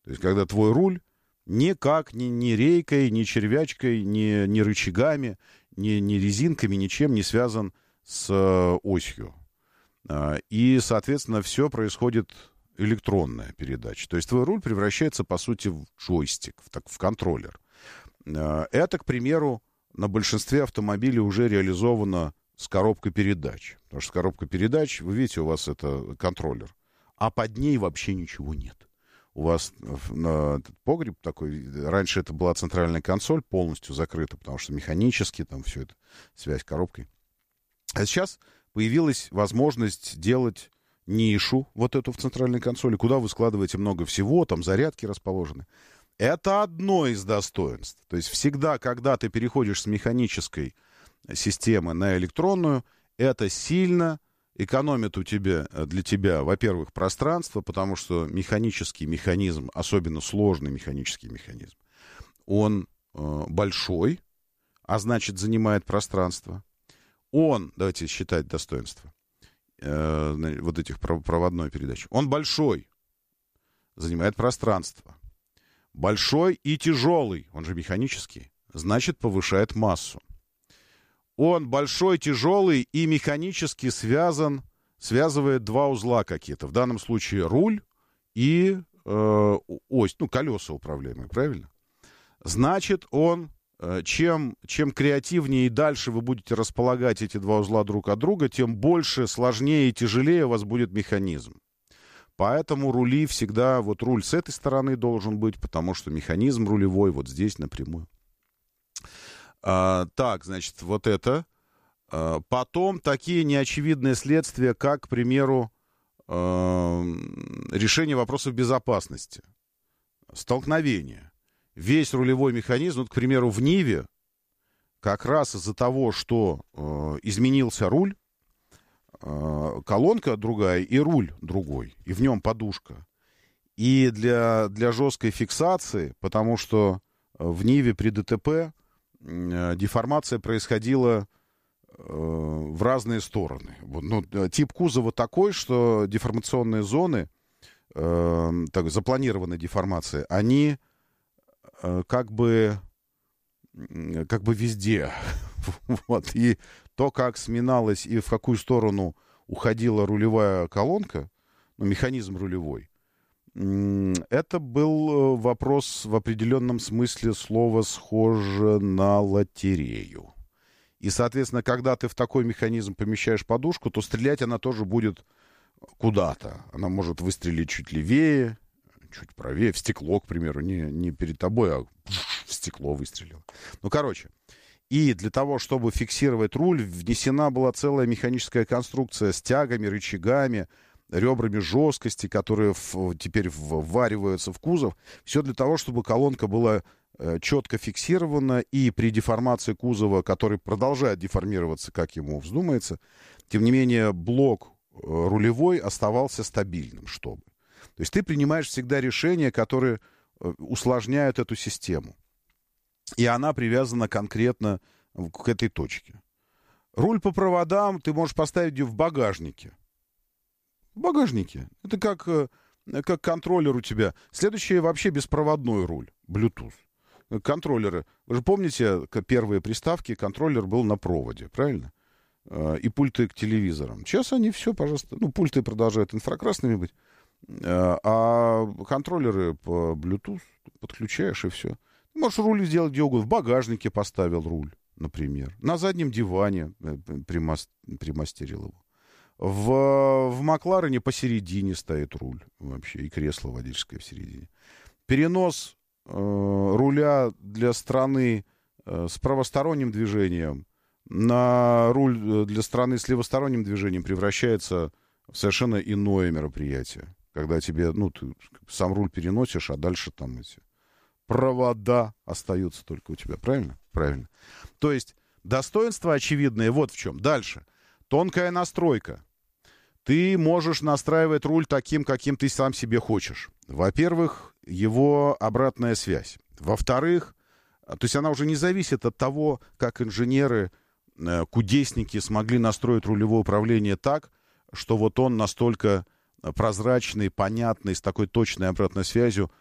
То есть, когда твой руль никак ни рейкой, ни червячкой, ни рычагами, ни резинками, ничем не связан с осью. И, соответственно, все происходит электронная передача. То есть твой руль превращается, по сути, в джойстик, в контроллер. Это, к примеру, на большинстве автомобилей уже реализовано с коробкой передач. Потому что коробка передач, вы видите, у вас это контроллер, а под ней вообще ничего нет. У вас этот погреб такой, раньше это была центральная консоль, полностью закрыта, потому что механически там все это, связь с коробкой. А сейчас появилась возможность делать нишу вот эту в центральной консоли, куда вы складываете много всего, там зарядки расположены. Это одно из достоинств. То есть всегда, когда ты переходишь с механической системы на электронную, это сильно экономит для тебя, во-первых, пространство, потому что механический механизм, особенно сложный механический механизм, он большой, а значит занимает пространство. Давайте считать достоинства вот этих проводной передачи. Он большой, занимает пространство. Большой и тяжелый, он же механический, значит повышает массу. Он большой, тяжелый и механически связывает два узла какие-то. В данном случае руль и ось, колеса управляемые, правильно? Значит, чем креативнее и дальше вы будете располагать эти два узла друг от друга, тем больше, сложнее и тяжелее у вас будет механизм. Поэтому рули всегда, вот руль с этой стороны должен быть, потому что механизм рулевой вот здесь напрямую. Так, значит, вот это. Потом такие неочевидные следствия, как, к примеру, решение вопросов безопасности, столкновения. Весь рулевой механизм, к примеру, в Ниве, как раз из-за того, что изменился руль, колонка другая и руль другой, и в нем подушка. И для жесткой фиксации, потому что в Ниве при ДТП деформация происходила в разные стороны. Тип кузова такой, что деформационные зоны, запланированные деформации, они как бы везде. Вот. И то, как сминалась и в какую сторону уходила рулевая колонка, механизм рулевой, это был вопрос в определенном смысле слова схоже на лотерею. И, соответственно, когда ты в такой механизм помещаешь подушку, то стрелять она тоже будет куда-то. Она может выстрелить чуть левее, чуть правее, в стекло, к примеру, не перед тобой, а в стекло выстрелил. И для того, чтобы фиксировать руль, внесена была целая механическая конструкция с тягами, рычагами, ребрами жесткости, которые теперь ввариваются в кузов. Все для того, чтобы колонка была четко фиксирована, и при деформации кузова, который продолжает деформироваться, как ему вздумается, тем не менее блок рулевой оставался стабильным, чтобы. То есть ты принимаешь всегда решения, которые усложняют эту систему. И она привязана конкретно к этой точке. Руль по проводам ты можешь поставить в багажнике. В багажнике. Это как контроллер у тебя. Следующее вообще беспроводной руль. Bluetooth. Контроллеры. Вы же помните, первые приставки, контроллер был на проводе, правильно? И пульты к телевизорам. Сейчас они все, пожалуйста, пульты продолжают инфракрасными быть, а контроллеры по Bluetooth подключаешь, и все. Ты можешь руль сделать где угодно. В багажнике поставил руль, например. На заднем диване примастерил его. В Макларене посередине стоит руль вообще, и кресло водительское в середине. Перенос руля для страны с правосторонним движением на руль для страны с левосторонним движением превращается в совершенно иное мероприятие. Когда тебе, ты сам руль переносишь, а дальше там эти провода остаются только у тебя. Правильно? Правильно. То есть достоинство очевидное вот в чем. Дальше. Тонкая настройка. Ты можешь настраивать руль таким, каким ты сам себе хочешь. Во-первых, его обратная связь. Во-вторых, то есть она уже не зависит от того, как инженеры, кудесники смогли настроить рулевое управление так, что вот он настолько прозрачный, понятный, с такой точной обратной связью,